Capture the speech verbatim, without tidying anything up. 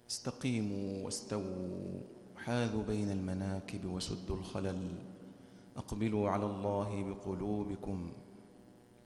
استقيموا واستووا، حاذوا بين المناكب وسدوا الخلل، أقبلوا على الله بقلوبكم